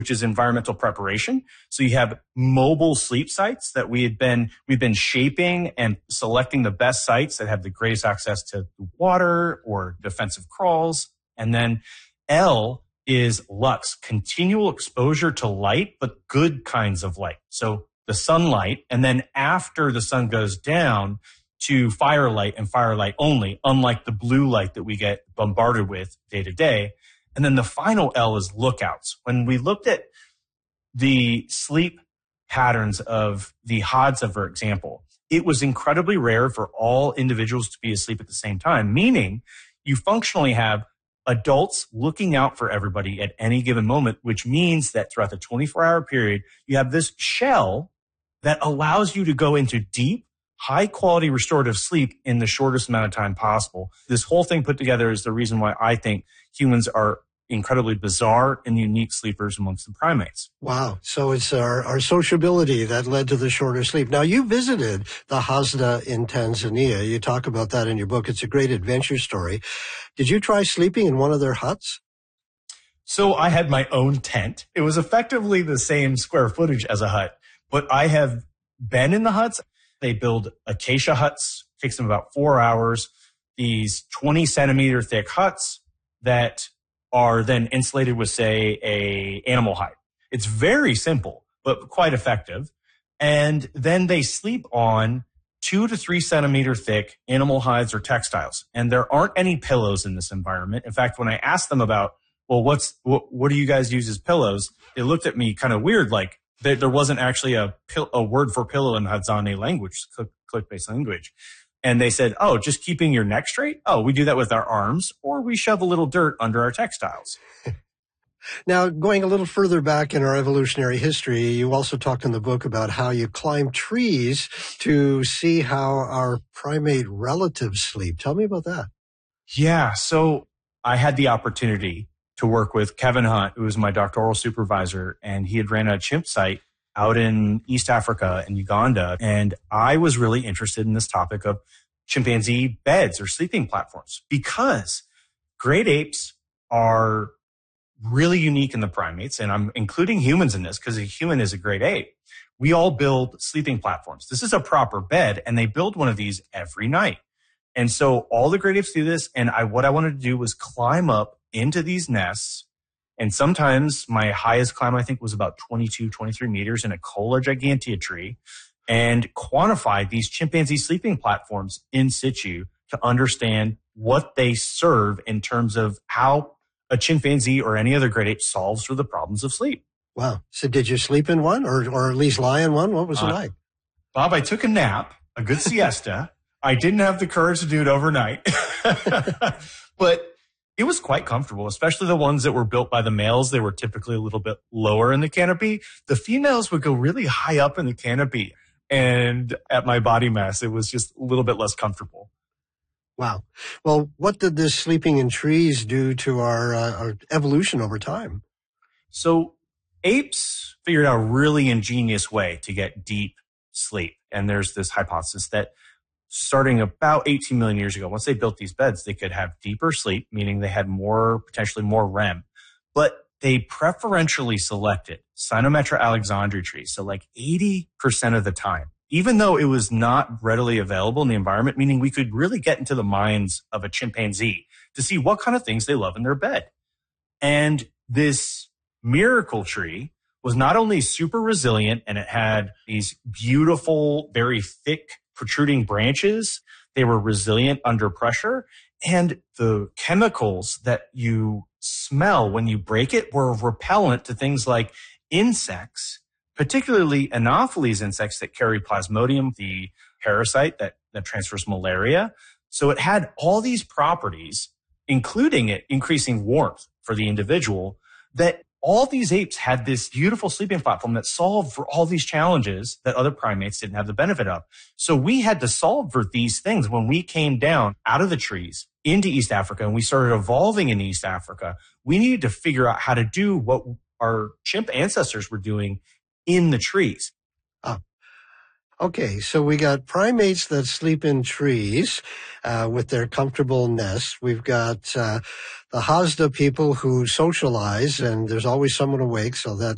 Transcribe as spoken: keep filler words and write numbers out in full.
which is environmental preparation. So you have mobile sleep sites that we had been, we've been shaping and selecting the best sites that have the greatest access to water or defensive crawls. And then L is Lux, continual exposure to light, but good kinds of light. So the sunlight, and then after the sun goes down, to firelight and firelight only, unlike the blue light that we get bombarded with day to day. And then the final L is lookouts. When we looked at the sleep patterns of the Hadza, for example, it was incredibly rare for all individuals to be asleep at the same time, meaning you functionally have adults looking out for everybody at any given moment, which means that throughout the twenty-four hour period, you have this shell that allows you to go into deep, high quality restorative sleep in the shortest amount of time possible. This whole thing put together is the reason why I think humans are incredibly bizarre and unique sleepers amongst the primates. Wow. So it's our, our sociability that led to the shorter sleep. Now, you visited the Hadza in Tanzania. You talk about that in your book. It's a great adventure story. Did you try sleeping in one of their huts? So I had my own tent. It was effectively the same square footage as a hut, but I have been in the huts. They build acacia huts, takes them about four hours, these twenty centimeter thick huts that are then insulated with, say, a animal hide. It's very simple, but quite effective. And then they sleep on two to three centimeter thick animal hides or textiles. And there aren't any pillows in this environment. In fact, when I asked them about, well, what's, what, what do you guys use as pillows? They looked at me kind of weird, like there, there wasn't actually a, pill, a word for pillow in Hadzane language, click-based language. And they said, oh, just keeping your neck straight? Oh, we do that with our arms, or we shove a little dirt under our textiles. Now, going a little further back in our evolutionary history, you also talked in the book about how you climb trees to see how our primate relatives sleep. Tell me about that. Yeah, so I had the opportunity to work with Kevin Hunt, who was my doctoral supervisor, and he had ran a chimp site out in East Africa and Uganda. And I was really interested in this topic of chimpanzee beds or sleeping platforms because great apes are really unique in the primates. And I'm including humans in this because a human is a great ape. We all build sleeping platforms. This is a proper bed, and they build one of these every night. And so all the great apes do this. And I, what I wanted to do was climb up into these nests. And sometimes my highest climb, I think, was about twenty-two, twenty-three meters in a Cola gigantea tree, and quantify these chimpanzee sleeping platforms in situ to understand what they serve in terms of how a chimpanzee or any other great ape solves for the problems of sleep. Wow. So did you sleep in one or, or at least lie in one? What was it uh, like? Bob, I took a nap, a good siesta. I didn't have the courage to do it overnight, but it was quite comfortable, especially the ones that were built by the males. They were typically a little bit lower in the canopy. The females would go really high up in the canopy. And at my body mass, it was just a little bit less comfortable. Wow. Well, what did this sleeping in trees do to our, uh, our evolution over time? So apes figured out a really ingenious way to get deep sleep. And there's this hypothesis that starting about eighteen million years ago, once they built these beds, they could have deeper sleep, meaning they had more, potentially more R E M. But they preferentially selected Cyanometra alexandri trees, so like eighty percent of the time, even though it was not readily available in the environment, meaning we could really get into the minds of a chimpanzee to see what kind of things they love in their bed. And this miracle tree was not only super resilient, and it had these beautiful, very thick, protruding branches. They were resilient under pressure. And the chemicals that you smell when you break it were repellent to things like insects, particularly Anopheles insects that carry Plasmodium, the parasite that, that transfers malaria. So it had all these properties, including it increasing warmth for the individual, that all these apes had this beautiful sleeping platform that solved for all these challenges that other primates didn't have the benefit of. So we had to solve for these things when we came down out of the trees into East Africa and we started evolving in East Africa. We needed to figure out how to do what our chimp ancestors were doing in the trees. Oh. Okay, so we got primates that sleep in trees uh, with their comfortable nests. We've got uh, the Hadza people who socialize, and there's always someone awake, so that